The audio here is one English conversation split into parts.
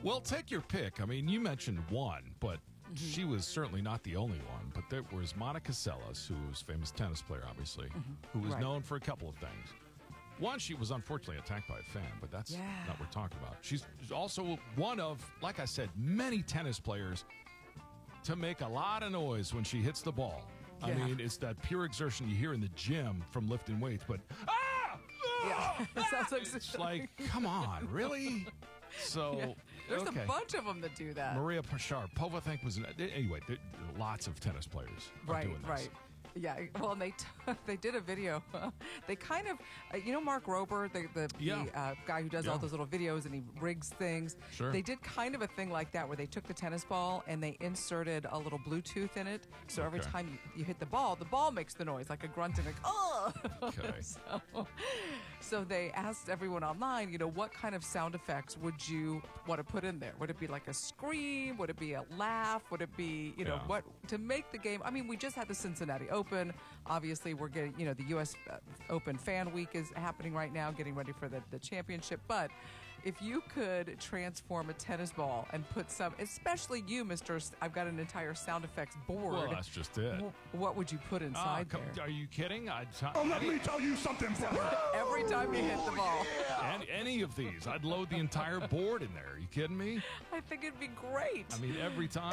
Well, take your pick. I mean, you mentioned one, but she was certainly not the only one. But there was Monica Seles, who was a famous tennis player, obviously, who was known for a couple of things. One, she was unfortunately attacked by a fan, but that's not what we're talking about. She's also one of, like I said, many tennis players to make a lot of noise when she hits the ball. I mean, it's that pure exertion you hear in the gym from lifting weights, but Sounds like it's like, come on, really? So there's a bunch of them that do that. Maria Sharapova, I think, was anyway. Lots of tennis players are doing this. Right. Yeah, well, and they did a video. They kind of, Mark Rober, the guy who does all those little videos and he rigs things. Sure. They did kind of a thing like that where they took the tennis ball and they inserted a little Bluetooth in it. So every time you hit the ball makes the noise like a grunting, like, oh. Okay. So they asked everyone online, what kind of sound effects would you want to put in there? Would it be like a scream? Would it be a laugh? Would it be, what to make the game? I mean, we just had the Cincinnati Open. Obviously, we're getting, the U.S. Open Fan Week is happening right now, getting ready for the championship. But if you could transform a tennis ball and put some, especially you, I've got an entire sound effects board. Well, that's just it. What would you put inside there? Are you kidding? Let me tell you something, brother. Every time you hit the ball. And any of these, I'd load the entire board in there. Are you kidding me? I think it'd be great. I mean, every time.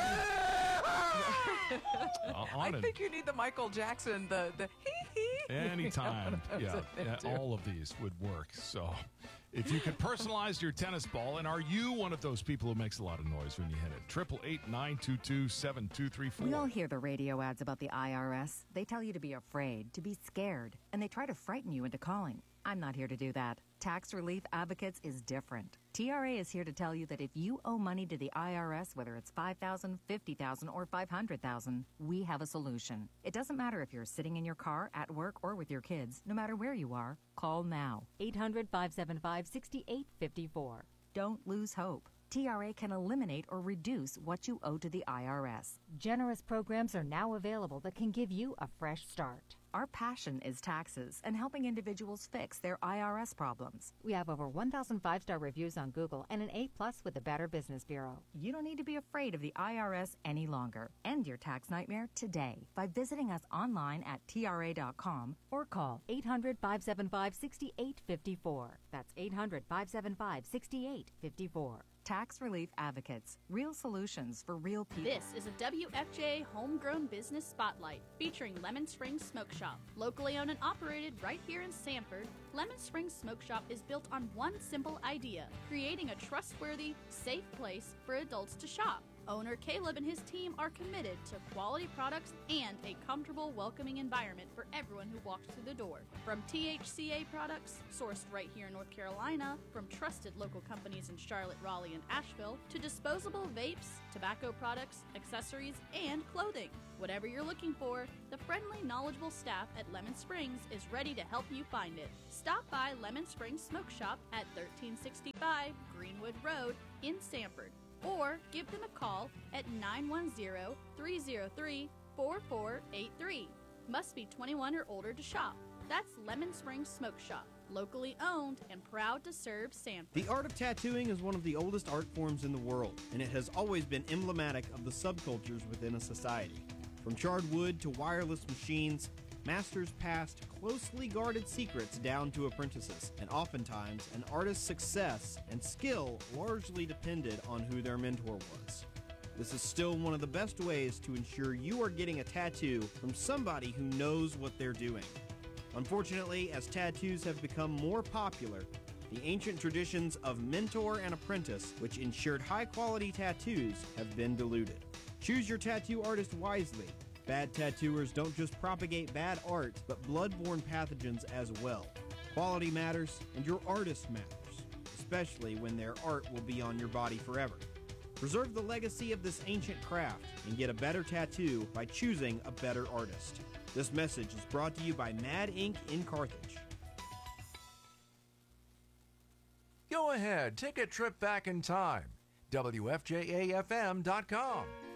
I think you need the Michael Jackson, the hee-hee. Anytime. Yeah, all of these would work. So if you could personalize your tennis ball, and are you one of those people who makes a lot of noise when you hit it? 888-922-7234. We all hear the radio ads about the IRS. They tell you to be afraid, to be scared, and they try to frighten you into calling. I'm not here to do that. Tax Relief Advocates is different. TRA is here to tell you that if you owe money to the IRS, whether it's $5,000, $50,000, or $500,000, we have a solution. It doesn't matter if you're sitting in your car, at work, or with your kids. No matter where you are, call now. 800-575-6854. Don't lose hope. TRA can eliminate or reduce what you owe to the IRS. Generous programs are now available that can give you a fresh start. Our passion is taxes and helping individuals fix their IRS problems. We have over 1,000 five-star reviews on Google and an A+ with the Better Business Bureau. You don't need to be afraid of the IRS any longer. End your tax nightmare today by visiting us online at TRA.com or call 800-575-6854. That's 800-575-6854. Tax Relief Advocates. Real solutions for real people. This is a WFJ Homegrown Business Spotlight featuring Lemon Springs Smoke Shop. Locally owned and operated right here in Sanford, Lemon Springs Smoke Shop is built on one simple idea: creating a trustworthy, safe place for adults to shop. Owner Caleb and his team are committed to quality products and a comfortable, welcoming environment for everyone who walks through the door. From THCA products, sourced right here in North Carolina, from trusted local companies in Charlotte, Raleigh, and Asheville, to disposable vapes, tobacco products, accessories, and clothing. Whatever you're looking for, the friendly, knowledgeable staff at Lemon Springs is ready to help you find it. Stop by Lemon Springs Smoke Shop at 1365 Greenwood Road in Sanford, or give them a call at 910-303-4483. Must be 21 or older to shop. That's Lemon Springs Smoke Shop, locally owned and proud to serve Sanford. The art of tattooing is one of the oldest art forms in the world, and it has always been emblematic of the subcultures within a society. From charred wood to wireless machines, masters passed closely guarded secrets down to apprentices, and oftentimes an artist's success and skill largely depended on who their mentor was. This is still one of the best ways to ensure you are getting a tattoo from somebody who knows what they're doing. Unfortunately, as tattoos have become more popular, the ancient traditions of mentor and apprentice, which ensured high-quality tattoos, have been diluted. Choose your tattoo artist wisely. Bad tattooers don't just propagate bad art, but blood-borne pathogens as well. Quality matters, and your artist matters, especially when their art will be on your body forever. Preserve the legacy of this ancient craft and get a better tattoo by choosing a better artist. This message is brought to you by Mad Ink in Carthage. Go ahead, take a trip back in time. WFJAFM.com.